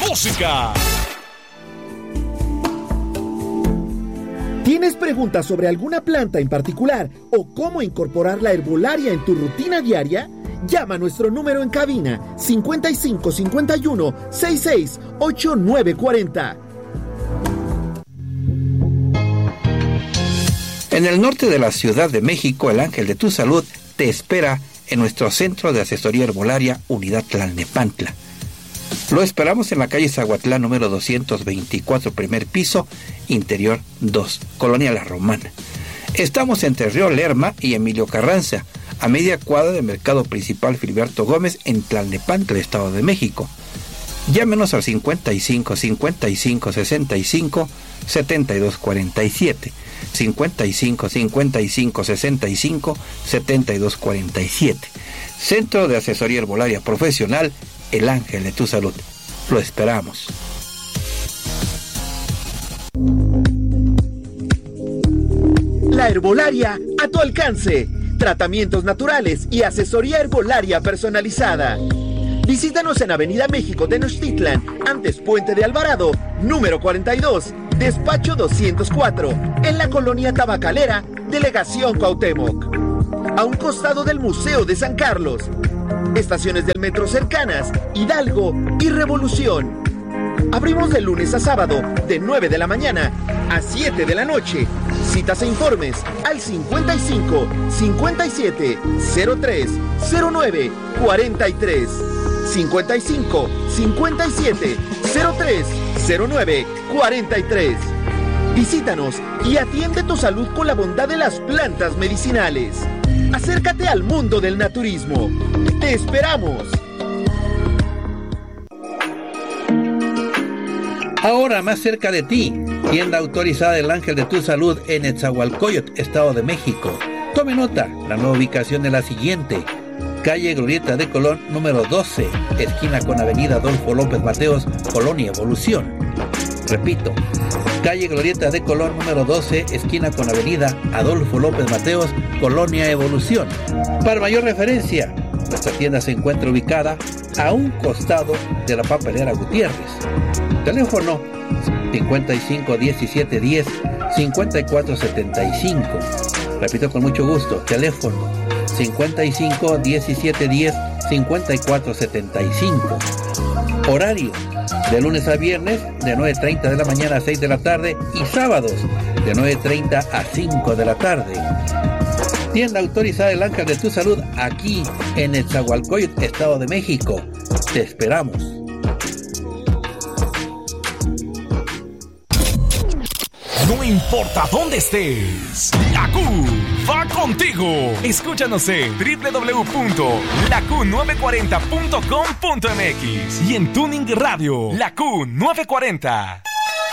música. ¿Tienes preguntas sobre alguna planta en particular o cómo incorporar la herbolaria en tu rutina diaria? Llama a nuestro número en cabina 55 51 66 8940. En el norte de la Ciudad de México, el Ángel de tu Salud te espera en nuestro Centro de Asesoría Herbolaria Unidad Tlalnepantla. Lo esperamos en la calle Zahuatlán número 224, primer piso, interior 2, Colonia La Romana. Estamos entre Río Lerma y Emilio Carranza, a media cuadra del Mercado Principal Filiberto Gómez en Tlalnepantla, Estado de México. Llámenos al 55 55 65 72 47, 55 55 65 72 47. Centro de Asesoría Herbolaria Profesional, El Ángel de tu Salud. Lo esperamos. La herbolaria a tu alcance. Tratamientos naturales y asesoría herbolaria personalizada. Visítanos en Avenida México Tenochtitlan, antes Puente de Alvarado, número 42, despacho 204, en la colonia Tabacalera, Delegación Cuauhtémoc. A un costado del Museo de San Carlos. Estaciones del metro cercanas, Hidalgo y Revolución. Abrimos de lunes a sábado, de 9 de la mañana a 7 de la noche. Citas e informes al 55 57 03 09 43. 55 57 03 09 43. Visítanos y atiende tu salud con la bondad de las plantas medicinales. Acércate al mundo del naturismo. ¡Te esperamos! Ahora más cerca de ti, tienda autorizada El Ángel de tu Salud en Netzahualcóyotl, Estado de México. Tome nota, la nueva ubicación es la siguiente: calle Glorieta de Colón, número 12, esquina con avenida Adolfo López Mateos, Colonia Evolución. Repito, calle Glorieta de Colón, número 12, esquina con avenida Adolfo López Mateos, Colonia Evolución. Para mayor referencia, nuestra tienda se encuentra ubicada a un costado de la papelera Gutiérrez. Teléfono 55 17 10 54 75. Repito con mucho gusto, teléfono 55 17 10 54 75. Horario de lunes a viernes de 9:30 de la mañana a 6 de la tarde y sábados de 9:30 a 5 de la tarde. Tienda autorizada El Ángel de tu Salud aquí en Netzahualcóyotl, Estado de México. Te esperamos. No importa dónde estés, la Q va contigo. Escúchanos en www.laq940.com.mx y en Tuning Radio, la Q940.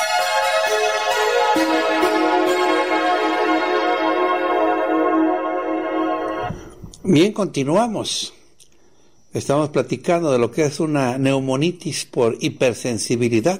Bien, continuamos. Estamos platicando de lo que es una neumonitis por hipersensibilidad.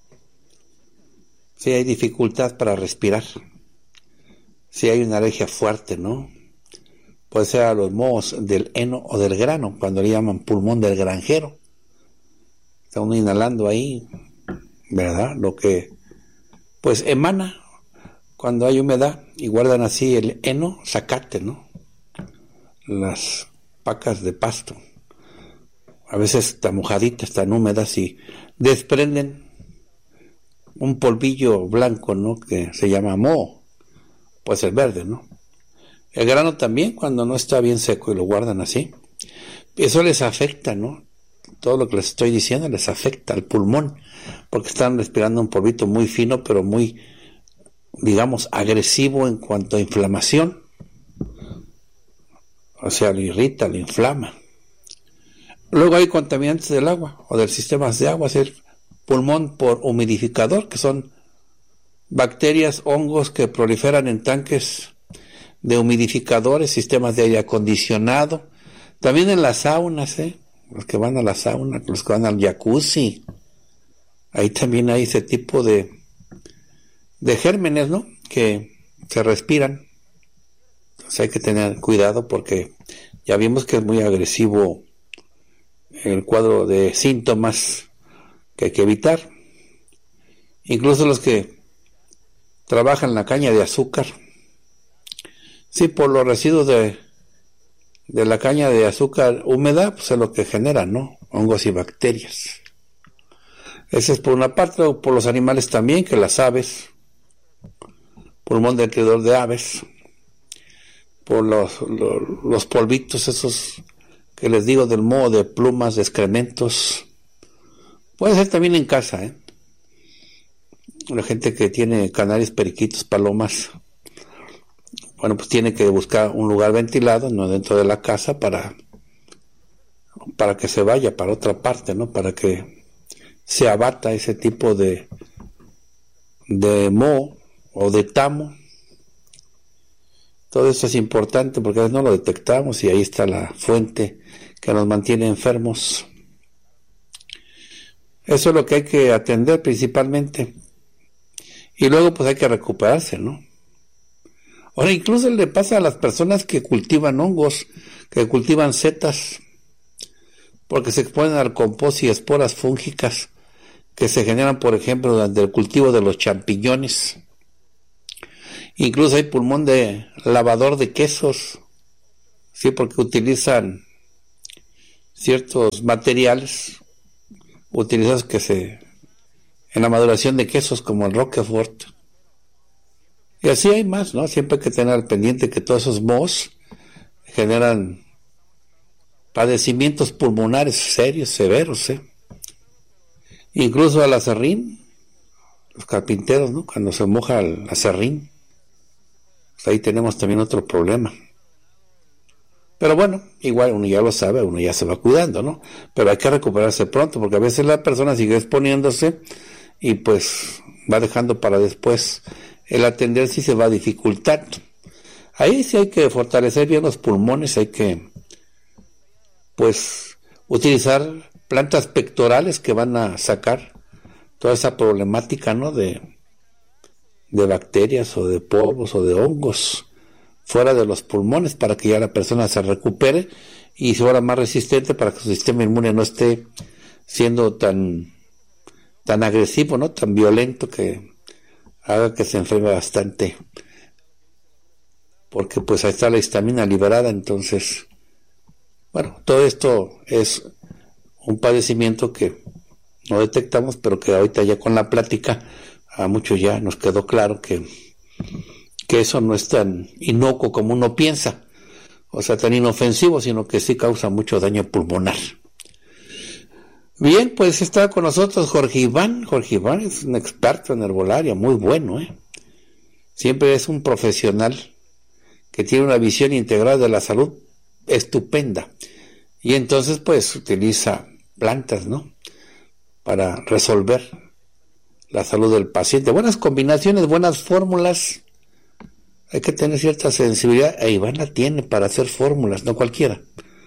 Si hay dificultad para respirar, si hay una alergia fuerte, ¿no? Puede ser a los mohos del heno o del grano, cuando le llaman pulmón del granjero. Está uno inhalando ahí, ¿verdad? Lo que, pues, emana cuando hay humedad y guardan así el heno, zacate, ¿no? Las pacas de pasto. A veces está mojadita, están húmedas y desprenden un polvillo blanco, ¿no? Que se llama moho, pues el verde, ¿no? El grano también, cuando no está bien seco y lo guardan así, eso les afecta, ¿no? Todo lo que les estoy diciendo les afecta al pulmón, porque están respirando un polvito muy fino, pero muy, digamos, agresivo en cuanto a inflamación. O sea, lo irrita, lo inflama. Luego hay contaminantes del agua o del sistema de agua, es decir, pulmón por humidificador, que son bacterias, hongos que proliferan en tanques de humidificadores, sistemas de aire acondicionado, también en las saunas, los que van a la sauna, los que van al jacuzzi, ahí también hay ese tipo de gérmenes, ¿no? Que se respiran. Entonces hay que tener cuidado porque ya vimos que es muy agresivo el cuadro de síntomas que hay que evitar. Incluso los que trabajan la caña de azúcar, sí, por los residuos de la caña de azúcar húmeda, pues es lo que genera, ¿no? Hongos y bacterias. Ese es por una parte, o por los animales también, que las aves, pulmón del criador de aves, por los polvitos esos que les digo del moho de plumas, de excrementos. Puede ser también en casa, ¿eh? La gente que tiene canarios, periquitos, palomas, bueno, pues tiene que buscar un lugar ventilado, no dentro de la casa, para que se vaya para otra parte, ¿no? Para que se abata ese tipo de moho o de tamo. Todo eso es importante porque a veces no lo detectamos y ahí está la fuente que nos mantiene enfermos. Eso es lo que hay que atender principalmente. Y luego pues hay que recuperarse, ¿no? Ahora incluso le pasa a las personas que cultivan hongos, que cultivan setas, porque se exponen al compost y esporas fúngicas que se generan, por ejemplo, durante el cultivo de los champiñones. Incluso hay pulmón de lavador de quesos, sí, porque utilizan ciertos materiales utilizados en la maduración de quesos, como el Roquefort. Y así hay más, ¿no? Siempre hay que tener al pendiente que todos esos mohos generan padecimientos pulmonares serios, severos, ¿eh? Incluso al aserrín, los carpinteros, ¿no? Cuando se moja el aserrín, pues ahí tenemos también otro problema. Pero bueno, igual uno ya lo sabe, uno ya se va cuidando, ¿no? Pero hay que recuperarse pronto, porque a veces la persona sigue exponiéndose y pues va dejando para después. El atender sí se va a dificultar. Ahí sí hay que fortalecer bien los pulmones, hay que pues utilizar plantas pectorales que van a sacar toda esa problemática, ¿no? De bacterias o de polvos o de hongos fuera de los pulmones, para que ya la persona se recupere y se vuelva más resistente, para que su sistema inmune no esté siendo tan agresivo, ¿no? Tan violento, que haga que se enferme bastante, porque pues ahí está la histamina liberada. Entonces, bueno, todo esto es un padecimiento que no detectamos, pero que ahorita ya con la plática a muchos ya nos quedó claro que eso no es tan inocuo como uno piensa, o sea, tan inofensivo, sino que sí causa mucho daño pulmonar. Bien, pues está con nosotros Jorge Iván. Jorge Iván es un experto en herbolaria, muy bueno, ¿eh? Siempre es un profesional que tiene una visión integral de la salud estupenda. Y entonces, pues, utiliza plantas, ¿no? Para resolver la salud del paciente. Buenas combinaciones, buenas fórmulas. Hay que tener cierta sensibilidad. E Iván la tiene para hacer fórmulas, no cualquiera.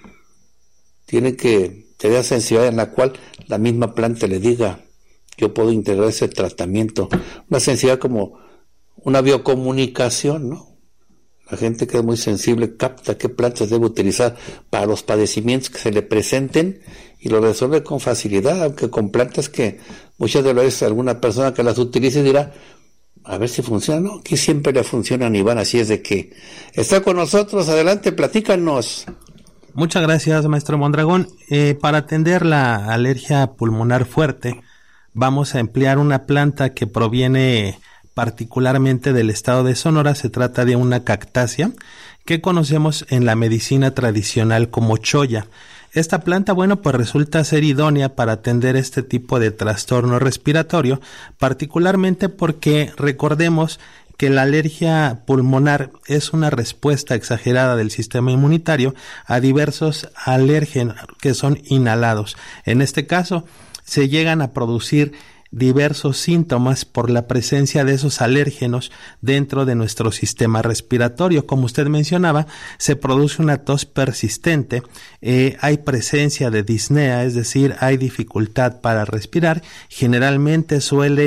Tiene que tener sensibilidad en la cual la misma planta le diga: yo puedo integrar ese tratamiento. Una sensibilidad como una biocomunicación, ¿no? La gente que es muy sensible capta qué plantas debe utilizar para los padecimientos que se le presenten y lo resuelve con facilidad, aunque con plantas que muchas de las veces alguna persona que las utilice dirá: a ver si funciona, ¿no? Aquí siempre le funcionan, Iván, así es de que está con nosotros. Adelante, platícanos. Muchas gracias, maestro Mondragón. Para atender la alergia pulmonar fuerte, vamos a emplear una planta que proviene particularmente del estado de Sonora. Se trata de una cactácea que conocemos en la medicina tradicional como cholla. Esta planta, bueno, pues resulta ser idónea para atender este tipo de trastorno respiratorio, particularmente porque recordemos que la alergia pulmonar es una respuesta exagerada del sistema inmunitario a diversos alérgenos que son inhalados. En este caso, se llegan a producir diversos síntomas por la presencia de esos alérgenos dentro de nuestro sistema respiratorio. Como usted mencionaba, se produce una tos persistente, hay presencia de disnea, es decir, hay dificultad para respirar. Generalmente suele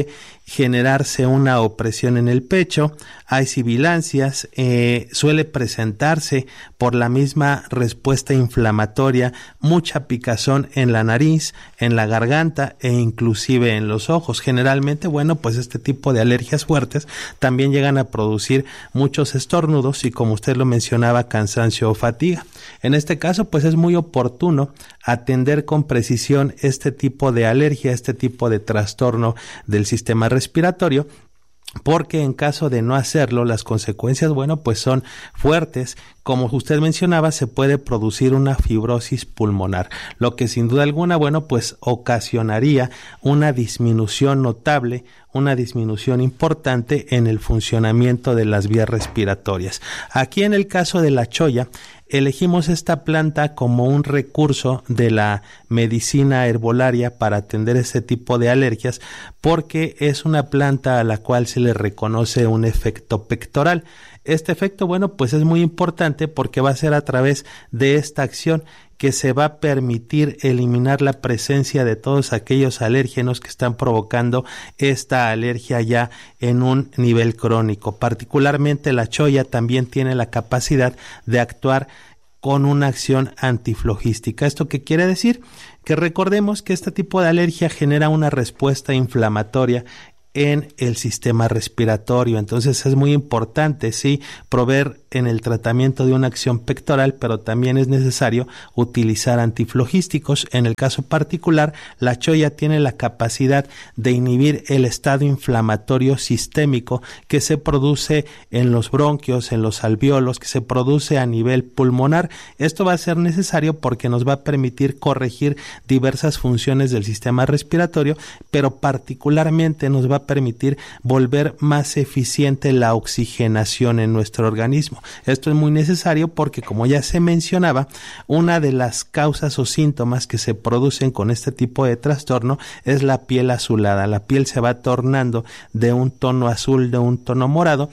generarse una opresión en el pecho, hay sibilancias, suele presentarse por la misma respuesta inflamatoria, mucha picazón en la nariz, en la garganta e inclusive en los ojos. Generalmente, bueno, pues este tipo de alergias fuertes también llegan a producir muchos estornudos y, como usted lo mencionaba, cansancio o fatiga. En este caso, pues es muy oportuno atender con precisión este tipo de alergia, este tipo de trastorno del sistema respiratorio, porque en caso de no hacerlo, las consecuencias, bueno, pues son fuertes. Como usted mencionaba, se puede producir una fibrosis pulmonar, lo que sin duda alguna, bueno, pues ocasionaría una disminución notable, una disminución importante en el funcionamiento de las vías respiratorias. Aquí en el caso de la cholla, elegimos esta planta como un recurso de la medicina herbolaria para atender este tipo de alergias, porque es una planta a la cual se le reconoce un efecto pectoral. Este efecto, bueno, pues es muy importante porque va a ser a través de esta acción que se va a permitir eliminar la presencia de todos aquellos alérgenos que están provocando esta alergia ya en un nivel crónico. Particularmente la cholla también tiene la capacidad de actuar con una acción antiflogística. ¿Esto qué quiere decir? Que recordemos que este tipo de alergia genera una respuesta inflamatoria en el sistema respiratorio. Entonces es muy importante, sí, proveer en el tratamiento de una acción pectoral, pero también es necesario utilizar antiflogísticos. En el caso particular, la cholla tiene la capacidad de inhibir el estado inflamatorio sistémico que se produce en los bronquios, en los alvéolos, que se produce a nivel pulmonar. Esto va a ser necesario porque nos va a permitir corregir diversas funciones del sistema respiratorio, pero particularmente nos va a permitir volver más eficiente la oxigenación en nuestro organismo. Esto es muy necesario porque, como ya se mencionaba, una de las causas o síntomas que se producen con este tipo de trastorno es la piel azulada. La piel se va tornando de un tono azul, de un tono morado,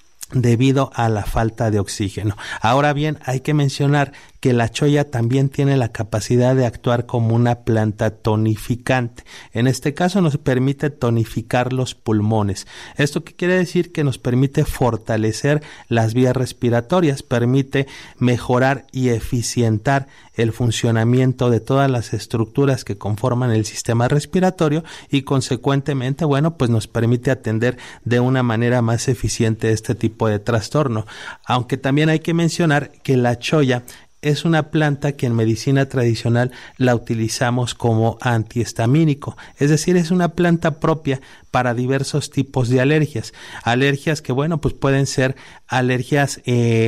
debido a la falta de oxígeno. Ahora bien, hay que mencionar que la cholla también tiene la capacidad de actuar como una planta tonificante. En este caso nos permite tonificar los pulmones. ¿Esto qué quiere decir? Que nos permite fortalecer las vías respiratorias, permite mejorar y eficientar el funcionamiento de todas las estructuras que conforman el sistema respiratorio y, consecuentemente, bueno, pues nos permite atender de una manera más eficiente este tipo de trastorno. Aunque también hay que mencionar que la cholla es una planta que en medicina tradicional la utilizamos como antihistamínico, es decir, es una planta propia para diversos tipos de alergias. Alergias que, bueno, pues pueden ser alergias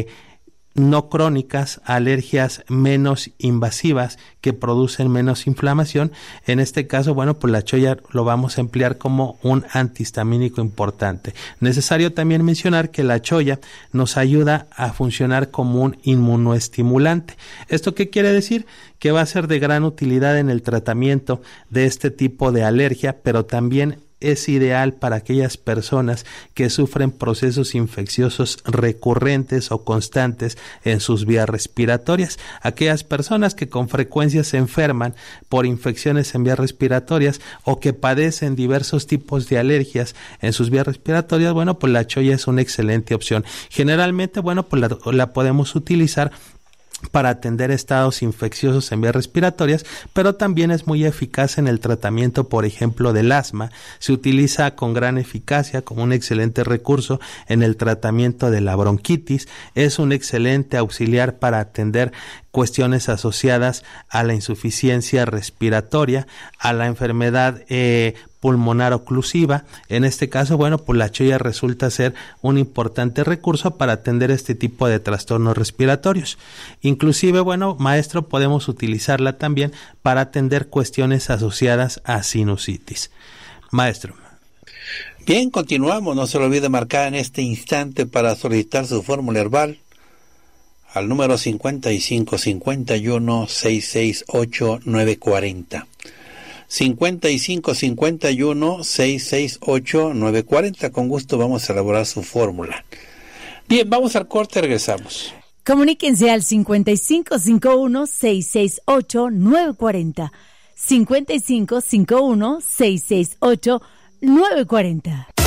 no crónicas, alergias menos invasivas que producen menos inflamación. En este caso, bueno, pues la cholla lo vamos a emplear como un antihistamínico importante. Necesario también mencionar que la cholla nos ayuda a funcionar como un inmunoestimulante. ¿Esto qué quiere decir? Que va a ser de gran utilidad en el tratamiento de este tipo de alergia, pero también es ideal para aquellas personas que sufren procesos infecciosos recurrentes o constantes en sus vías respiratorias. Aquellas personas que con frecuencia se enferman por infecciones en vías respiratorias o que padecen diversos tipos de alergias en sus vías respiratorias, bueno, pues la cholla es una excelente opción. Generalmente, bueno, pues la podemos utilizar para atender estados infecciosos en vías respiratorias, pero también es muy eficaz en el tratamiento, por ejemplo, del asma. Se utiliza con gran eficacia como un excelente recurso en el tratamiento de la bronquitis. Es un excelente auxiliar para atender cuestiones asociadas a la insuficiencia respiratoria, a la enfermedad pulmonar oclusiva. En este caso, bueno, pues la cholla resulta ser un importante recurso para atender este tipo de trastornos respiratorios. Inclusive, bueno, maestro, podemos utilizarla también para atender cuestiones asociadas a sinusitis. Maestro. Bien, continuamos. No se lo olvide marcar en este instante para solicitar su fórmula herbal al número 5551-668-940. 5551-668-940. Con gusto vamos a elaborar su fórmula. Bien, vamos al corte, regresamos. Comuníquense al 5551-668-940. 5551-668-940. 940.